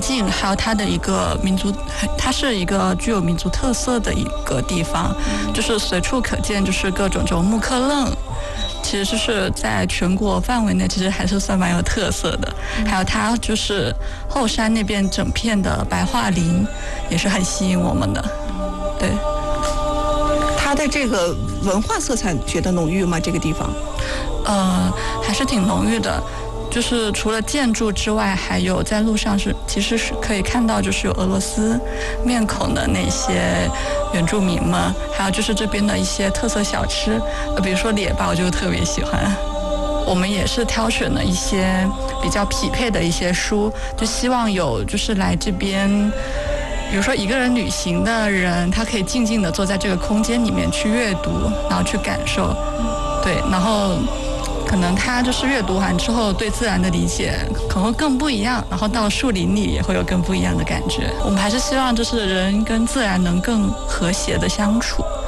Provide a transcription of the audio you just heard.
境，还有它的一个民族，它是一个具有民族特色的一个地方，就是随处可见，就是各种这种木刻楞。其实就是在全国范围内，其实还是算蛮有特色的。还有它就是后山那边整片的白桦林，也是很吸引我们的。对， 它的这个文化色彩觉得浓郁吗？这个地方？ 还是挺浓郁的。就是除了建筑之外，还有在路上其实是可以看到，就是有俄罗斯面孔的那些原住民们，还有就是这边的一些特色小吃，比如说列巴，我就特别喜欢。我们也是挑选了一些比较匹配的一些书，就希望有就是来这边，比如说一个人旅行的人，他可以静静地坐在这个空间里面去阅读，然后去感受，对，然后可能他就是阅读完之后对自然的理解可能会更不一样，然后到树林里也会有更不一样的感觉。我们还是希望就是人跟自然能更和谐的相处。